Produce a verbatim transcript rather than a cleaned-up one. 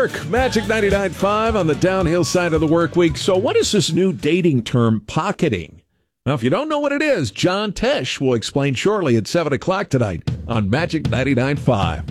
Magic ninety-nine point five on the downhill side of the work week. So what is this new dating term, pocketing? Well, if you don't know what it is, John Tesh will explain shortly at seven o'clock tonight on Magic ninety-nine point five.